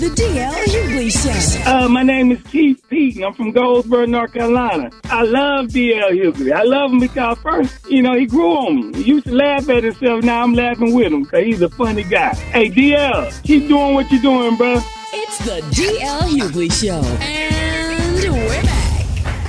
The DL Hughley Show. My name is Keith Pete, and I'm from Goldsboro, North Carolina. I love DL Hughley. I love him because first, he grew on me. He used to laugh at himself. Now I'm laughing with him because he's a funny guy. Hey, DL, keep doing what you're doing, bro. It's the DL Hughley Show. And we're back.